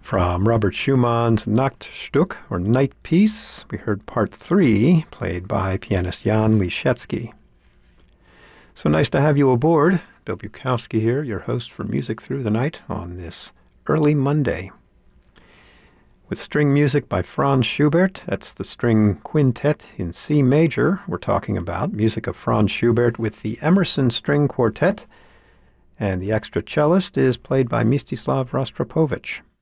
From Robert Schumann's Nachtstück, or Night Piece, we heard Part 3, played by pianist Jan Liszewski. So nice to have you aboard. Bill Bukowski here, your host for Music Through the Night on this early Monday. With string music by Franz Schubert, that's the string quintet in C major we're talking about, music of Franz Schubert with the Emerson String Quartet, and the extra cellist is played by Mstislav Rostropovich.